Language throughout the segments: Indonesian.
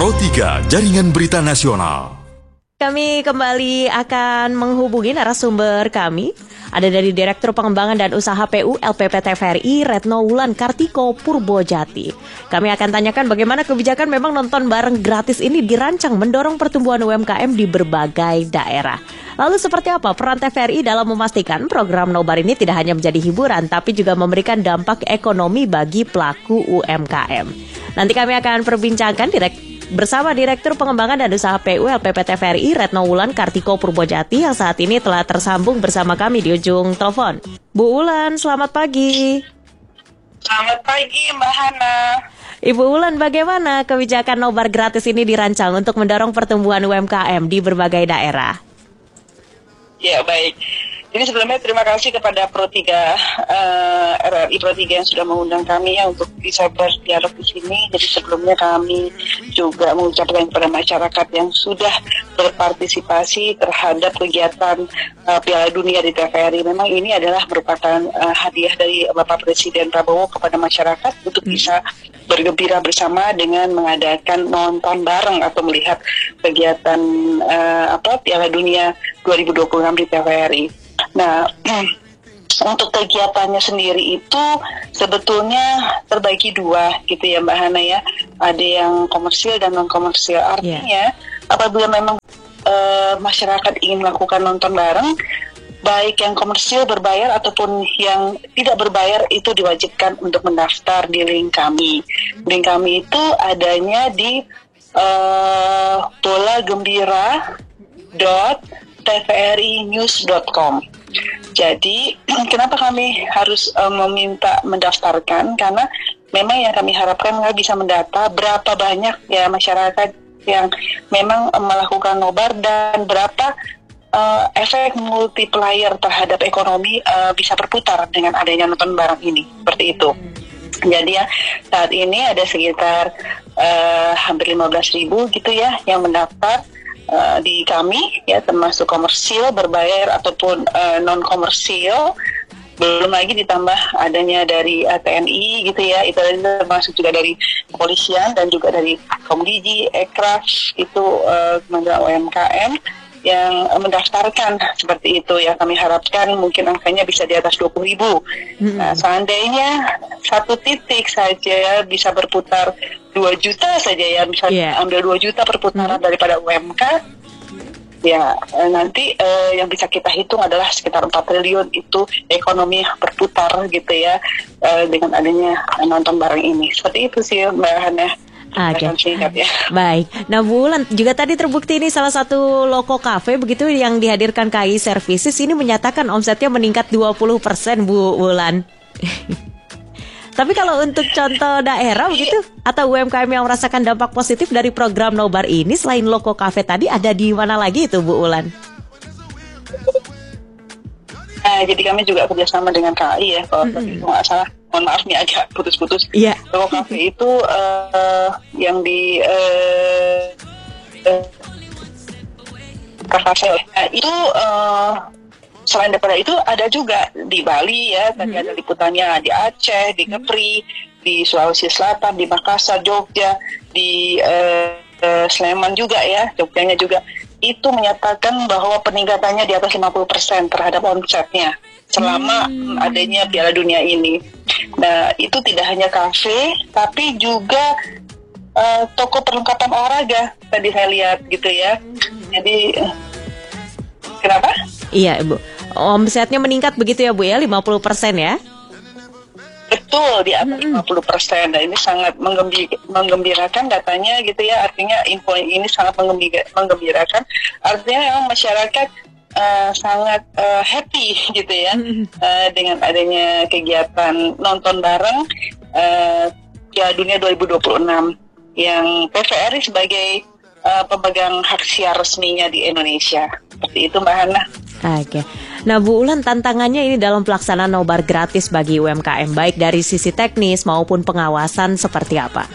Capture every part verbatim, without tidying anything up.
Pro tiga, Jaringan Berita Nasional. Kami kembali akan menghubungi narasumber kami. Ada dari Direktur Pengembangan dan Usaha P U L P P T V R I, Retno Wulan Kartiko Purbojati. Kami akan tanyakan bagaimana kebijakan memang nonton bareng gratis ini dirancang mendorong pertumbuhan U M K M di berbagai daerah. Lalu seperti apa peran T V R I dalam memastikan program nobar ini tidak hanya menjadi hiburan, tapi juga memberikan dampak ekonomi bagi pelaku U M K M. Nanti kami akan perbincangkan direkt bersama Direktur Pengembangan dan Usaha P U L P P T V R I, Retno Wulan Kartiko Purbojati, yang saat ini telah tersambung bersama kami di ujung telepon. Bu Wulan, selamat pagi. Selamat pagi, Mbak Hana. Ibu Wulan, bagaimana kebijakan nobar gratis ini dirancang untuk mendorong pertumbuhan U M K M di berbagai daerah? Ya, baik. Ini sebelumnya terima kasih kepada Pro tiga, uh, R R I Pro tiga yang sudah mengundang kami ya untuk bisa berdialog di sini. Jadi sebelumnya kami juga mengucapkan kepada masyarakat yang sudah berpartisipasi terhadap kegiatan uh, Piala Dunia di T V R I. Memang ini adalah merupakan uh, hadiah dari Bapak Presiden Prabowo kepada masyarakat untuk bisa bergembira bersama dengan mengadakan nonton bareng atau melihat kegiatan uh, apa Piala Dunia dua ribu dua puluh enam di T V R I. Nah, untuk kegiatannya sendiri itu sebetulnya terbagi dua gitu ya Mbak Hana ya. Ada yang komersil dan non komersil. Artinya yeah. apabila memang uh, masyarakat ingin melakukan nonton bareng, baik yang komersil berbayar ataupun yang tidak berbayar itu diwajibkan untuk mendaftar di link kami. Link kami itu adanya di uh, bolagembira dot t v r i news dot com. Jadi kenapa kami harus uh, meminta mendaftarkan? Karena memang yang kami harapkan kami bisa mendata berapa banyak ya masyarakat yang memang uh, melakukan nobar dan berapa uh, efek multiplier terhadap ekonomi uh, bisa berputar dengan adanya nonton bareng ini. Seperti itu. Jadi ya saat ini ada sekitar uh, hampir lima belas ribu gitu ya yang mendaftar Uh, di kami ya, termasuk komersil berbayar ataupun uh, non komersil, belum lagi ditambah adanya dari uh, T N I gitu ya, itu termasuk juga dari kepolisian dan juga dari Komdiji, Ekraf itu uh, Kementerian U M K M yang uh, mendaftarkan seperti itu ya. Kami harapkan mungkin angkanya bisa di atas dua puluh ribu. Mm-hmm. Nah, seandainya satu titik saja bisa berputar dua juta saja ya, bisa yeah. ambil dua juta perputaran mm-hmm. daripada U M K ya, nanti eh, yang bisa kita hitung adalah sekitar empat triliun itu ekonomi berputar gitu ya, eh, dengan adanya nonton bareng ini. Seperti itu sih Mbak Hana. Oke, okay. ya. Baik. Nah Bu Wulan, juga tadi terbukti ini salah satu loko kafe begitu yang dihadirkan K I Services ini menyatakan omsetnya meningkat dua puluh persen Bu Wulan. Tapi kalau untuk contoh daerah begitu atau U M K M yang merasakan dampak positif dari program nobar ini selain loko kafe tadi, ada di mana lagi itu Bu Wulan? Nah, jadi kami juga kerjasama dengan K I ya, kalau mm-hmm. itu nggak salah. Mohon maaf nih agak putus-putus. Iya. Yeah. Loko kafe itu uh, yang di uh, uh, kafe uh, itu uh, selain daripada itu ada juga di Bali ya, tadi mm-hmm. ada liputannya di Aceh, di Kepri, di Sulawesi Selatan, di Makassar, Jogja, di uh, uh, Sleman juga ya, Jogjanya juga. Itu menyatakan bahwa peningkatannya di atas lima puluh persen terhadap omsetnya selama hmm. adanya Piala Dunia ini. Nah, itu tidak hanya kafe, tapi juga uh, toko perlengkapan olahraga tadi saya lihat gitu ya. Jadi, kenapa? Iya, Ibu. Omsetnya meningkat begitu ya, Bu ya, lima puluh persen ya? Betul, di atas lima puluh persen. Nah, ini sangat menggembir- menggembirakan datanya gitu ya. Artinya info ini sangat menggembira- menggembirakan. Artinya memang masyarakat uh, sangat uh, happy gitu ya uh, dengan adanya kegiatan nonton bareng uh, Piala Dunia dua ribu dua puluh enam yang T V R I sebagai uh, pemegang hak siar resminya di Indonesia. Seperti itu Mbak Hana. Oke. Nah Bu Wulan, tantangannya ini dalam pelaksanaan nobar gratis bagi U M K M, baik dari sisi teknis maupun pengawasan seperti apa?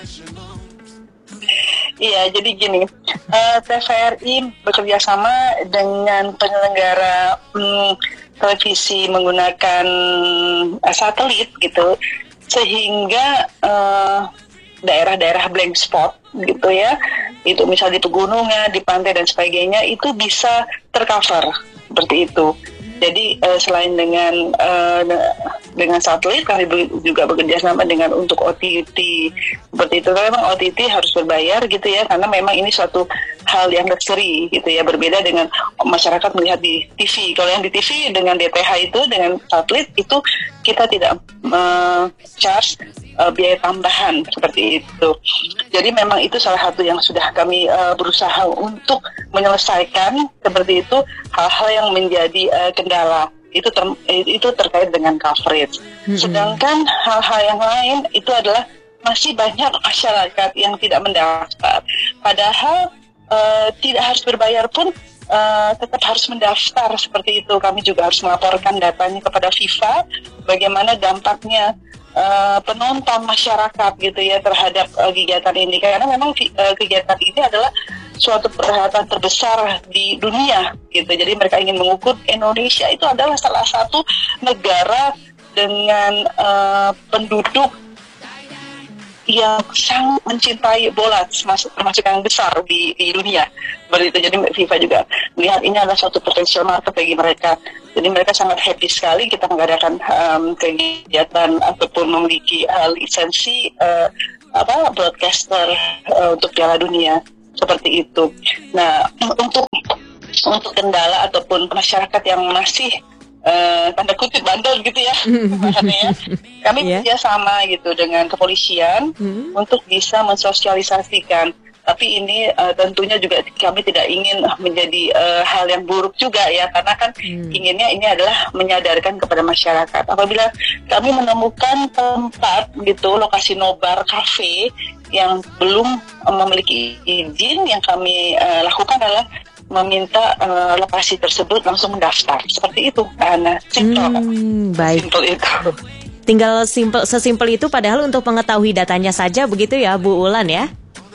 Iya, jadi gini, uh, T V R I bekerja sama dengan penyelenggara um, televisi menggunakan uh, satelit gitu, sehingga uh, daerah-daerah blank spot gitu ya, itu misal di pegunungan, di pantai dan sebagainya, itu bisa tercover seperti itu. Jadi uh, selain dengan uh, dengan satelit, kami juga bekerja sama dengan untuk O T T seperti itu. Karena memang O T T harus berbayar gitu ya, karena memang ini suatu hal yang luxury gitu ya, berbeda dengan masyarakat melihat di T V. Kalau yang di T V dengan D T H itu, dengan satelit itu kita tidak uh, charge uh, biaya tambahan seperti itu. Jadi memang itu salah satu yang sudah kami uh, berusaha untuk menyelesaikan seperti itu, hal-hal yang menjadi uh, kendala itu ter, itu terkait dengan coverage. Mm-hmm. Sedangkan hal-hal yang lain itu adalah masih banyak masyarakat yang tidak mendaftar. Padahal uh, tidak harus berbayar pun uh, tetap harus mendaftar seperti itu. Kami juga harus melaporkan datanya kepada FIFA bagaimana dampaknya Uh, penonton masyarakat gitu ya terhadap uh, kegiatan ini, karena memang uh, kegiatan ini adalah suatu perhelatan terbesar di dunia gitu. Jadi mereka ingin mengukur Indonesia itu adalah salah satu negara dengan uh, penduduk yang sangat mencintai bola, termasuk, termasuk yang besar di, di dunia. Begitu. Jadi FIFA juga melihat ini adalah suatu potensial market bagi mereka. Jadi mereka sangat happy sekali kita mengadakan um, kegiatan ataupun memiliki uh, lisensi uh, apa broadcaster uh, untuk Piala Dunia seperti itu. Nah, untuk untuk kendala ataupun masyarakat yang masih Uh, tanda kutip bandel gitu ya, ya. Kami yeah. kerja sama gitu dengan kepolisian mm-hmm. untuk bisa mensosialisasikan. Tapi ini uh, tentunya juga kami tidak ingin menjadi uh, hal yang buruk juga ya, karena kan mm. inginnya ini adalah menyadarkan kepada masyarakat. Apabila kami menemukan tempat gitu, lokasi nobar kafe yang belum uh, memiliki izin, yang kami uh, lakukan adalah meminta uh, lokasi tersebut langsung mendaftar seperti itu, Ana. Simple, hmm, baik. Simple itu. Tinggal simple, sesimpel itu. Padahal untuk mengetahui datanya saja begitu ya, Bu Ulan ya.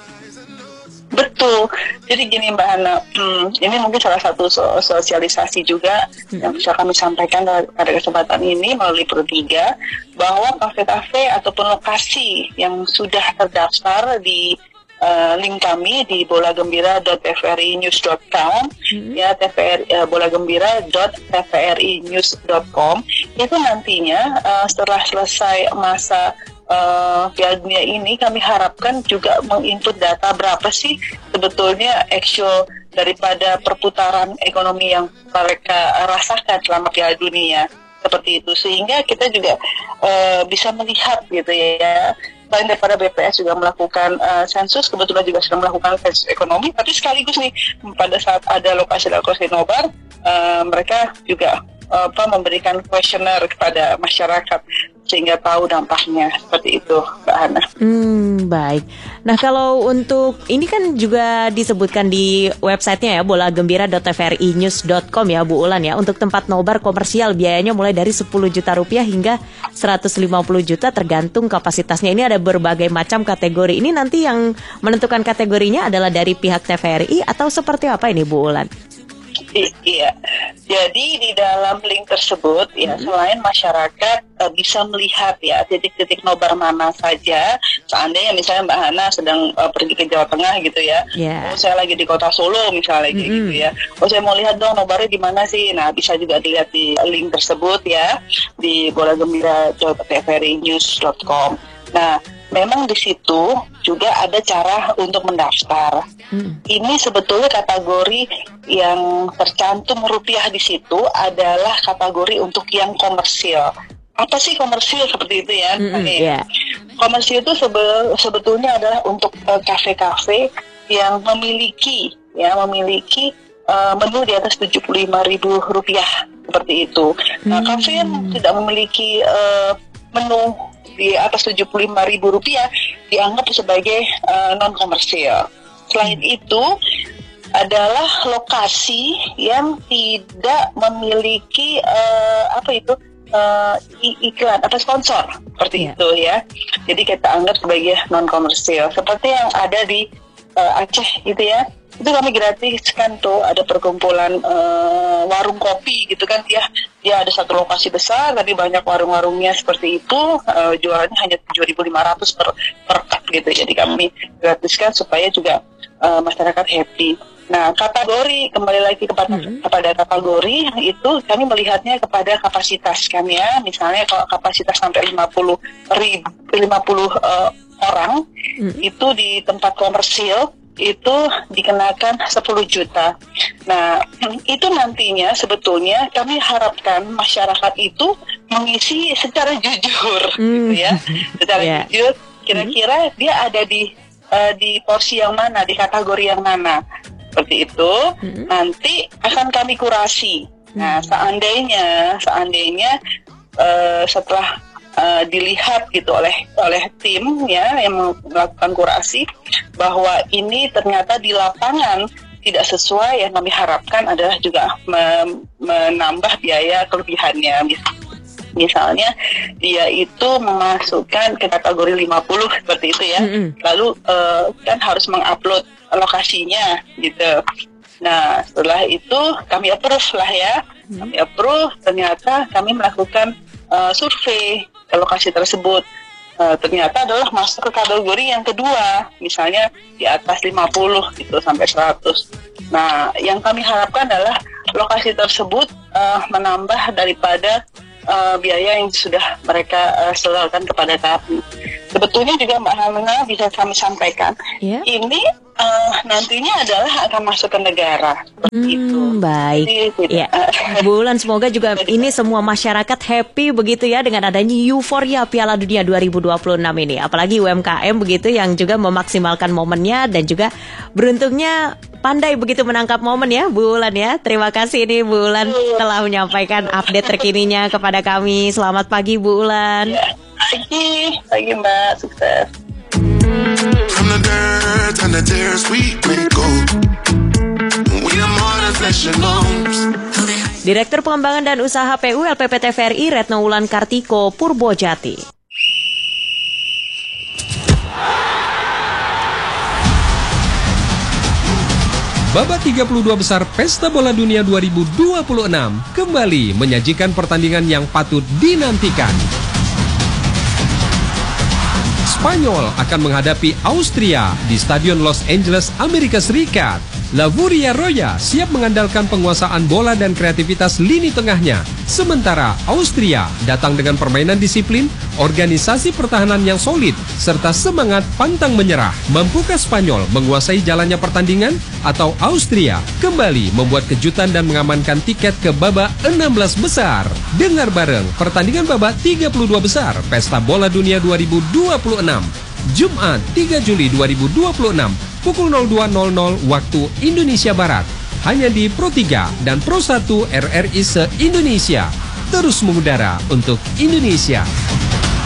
Betul. Jadi gini Mbak Ana, hmm, ini mungkin salah satu so- sosialisasi juga hmm. yang bisa kami sampaikan pada kesempatan ini melalui Pro tiga, bahwa kafe-kafe ataupun lokasi yang sudah terdaftar di Uh, link kami di bolagembira dot t v r i news dot com hmm. ya tvr uh, bolagembira dot t v r i news dot com itu nantinya uh, setelah selesai masa uh, Piala Dunia ini, kami harapkan juga menginput data berapa sih sebetulnya actual daripada perputaran ekonomi yang mereka rasakan selama Piala Dunia seperti itu, sehingga kita juga uh, bisa melihat gitu ya. Selain daripada B P S juga melakukan uh, sensus, kebetulan juga sedang melakukan sensus ekonomi, tapi sekaligus nih pada saat ada lokasi-lokasi nobar, uh, mereka juga uh, apa, memberikan kuesioner kepada masyarakat sehingga tahu dampaknya seperti itu, Mbak Hana. Hmm, baik. Nah, kalau untuk ini kan juga disebutkan di websitenya ya, bolagembira dot t v r i news dot com ya, Bu Ulan ya. Untuk tempat nobar komersial biayanya mulai dari sepuluh juta rupiah hingga seratus lima puluh juta tergantung kapasitasnya. Ini ada berbagai macam kategori. Ini nanti yang menentukan kategorinya adalah dari pihak T V R I atau seperti apa ini, Bu Ulan? I- iya, jadi di dalam link tersebut ya, mm-hmm. selain masyarakat uh, bisa melihat ya titik-titik nobar mana saja. Seandainya misalnya Mbak Hana sedang uh, pergi ke Jawa Tengah gitu ya, yeah. oh saya lagi di kota Solo misalnya mm-hmm. gitu ya, oh saya mau lihat dong nobarnya di mana sih. Nah, bisa juga dilihat di link tersebut ya, di bolagembira dot t v r i news dot com. Nah, memang di situ juga ada cara untuk mendaftar. Hmm. Ini sebetulnya kategori yang tercantum rupiah di situ adalah kategori untuk yang komersil. Apa sih komersil seperti itu ya? Hmm, yeah. Komersil itu sebe- sebetulnya adalah untuk uh, kafe-kafe yang memiliki ya memiliki uh, menu di atas tujuh puluh lima ribu rupiah seperti itu. Nah, hmm. kafe yang tidak memiliki uh, menu di atas tujuh puluh lima ribu rupiah dianggap sebagai uh, non komersial. Selain itu adalah lokasi yang tidak memiliki uh, apa itu uh, iklan atau sponsor seperti yeah. itu ya. Jadi kita anggap sebagai non komersial. Seperti yang ada di uh, Aceh gitu ya. itu kami gratiskan tuh, ada perkumpulan uh, warung kopi gitu kan, dia dia ada satu lokasi besar tapi banyak warung-warungnya seperti itu, uh, jualannya hanya tujuh ribu lima ratus per per cup gitu, jadi kami gratiskan supaya juga uh, masyarakat happy. Nah, kategori, kembali lagi kepada, hmm. kepada kategori itu kami melihatnya kepada kapasitas kan ya. Misalnya kalau kapasitas sampai lima puluh ribu, lima puluh uh, orang hmm. itu di tempat komersil itu dikenakan sepuluh juta. Nah, itu nantinya sebetulnya kami harapkan masyarakat itu mengisi secara jujur hmm. gitu ya. Secara yeah. jujur, kira-kira hmm. dia ada di uh, di porsi yang mana, di kategori yang mana. Seperti itu, hmm. nanti akan kami kurasi. Nah, seandainya, seandainya uh, setelah uh, dilihat gitu oleh oleh tim ya yang melakukan kurasi bahwa ini ternyata di lapangan tidak sesuai, yang kami harapkan adalah juga mem- menambah biaya kelebihannya. Misalnya dia itu memasukkan ke kategori lima puluh seperti itu ya. Mm-hmm. Lalu uh, kan harus mengupload lokasinya gitu. Nah, setelah itu kami approve lah ya. Mm-hmm. Kami approve, ternyata kami melakukan uh, survei ke lokasi tersebut. Uh, ternyata adalah masuk ke kategori yang kedua, misalnya di atas lima puluh gitu sampai seratus. Nah, yang kami harapkan adalah lokasi tersebut uh, menambah daripada Uh, biaya yang sudah mereka uh, setorkan kepada kami. Sebetulnya juga Mbak Hamina bisa kami sampaikan, yeah. ini uh, nantinya adalah akan masuk ke negara. Hmm, itu. Baik. Jadi, ya. Bu Wulan, semoga juga ini semua masyarakat happy begitu ya dengan adanya euforia Piala Dunia dua ribu dua puluh enam ini. Apalagi U M K M begitu yang juga memaksimalkan momennya dan juga beruntungnya pandai begitu menangkap momen ya Bu Wulan ya. Terima kasih nih Bu Wulan telah menyampaikan update terkininya kepada kami. Selamat pagi Bu Wulan. Ya, pagi, pagi Mbak, sukses. From the dirt and the tears we may go. We are more than flesh and bones. Direktur Pengembangan dan Usaha P U L P P T F R I Retno Wulan Kartiko Purbojati. Babak tiga puluh dua besar Pesta Bola Dunia dua ribu dua puluh enam kembali menyajikan pertandingan yang patut dinantikan. Spanyol akan menghadapi Austria di Stadion Los Angeles, Amerika Serikat. La Furia Roya siap mengandalkan penguasaan bola dan kreativitas lini tengahnya. Sementara Austria datang dengan permainan disiplin, organisasi pertahanan yang solid, serta semangat pantang menyerah. Mampukah Spanyol menguasai jalannya pertandingan? Atau Austria kembali membuat kejutan dan mengamankan tiket ke babak enam belas besar? Dengar bareng pertandingan babak tiga puluh dua besar Pesta Bola Dunia dua ribu dua puluh enam. Jumat tiga Juli dua ribu dua puluh enam pukul nol dua nol nol waktu Indonesia Barat. Hanya di Pro tiga dan Pro satu R R I se-Indonesia. Terus mengudara untuk Indonesia.